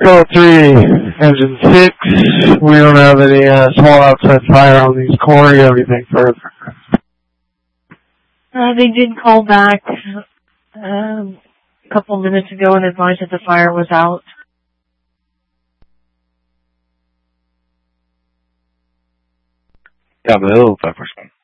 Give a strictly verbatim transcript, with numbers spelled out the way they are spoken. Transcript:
Code three, engine six. We don't have any uh, small outside fire on these core. You have anything further? Uh, they did call back um, a couple minutes ago and advised that the fire was out. Bravo, five four seven.